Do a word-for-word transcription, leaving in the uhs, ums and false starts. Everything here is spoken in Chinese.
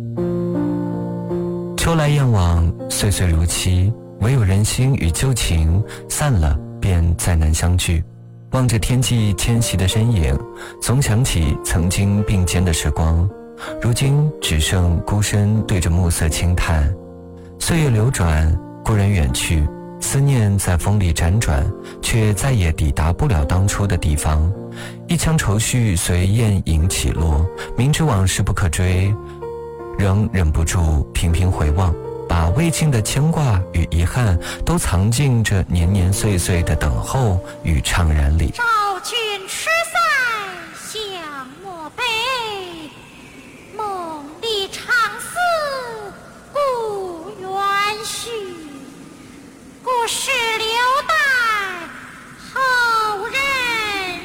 秋来雁往，岁岁如期，唯有人心与旧情散了，便再难相聚。望着天际迁徙的身影，总想起曾经并肩的时光，如今只剩孤身对着暮色轻叹。岁月流转，故人远去，思念在风里辗转，却再也抵达不了当初的地方。一腔愁绪随雁影起落，明知往事不可追，仍忍不住频频回望，把未尽的牵挂与遗憾都藏进这年年岁岁的等候与怅然里。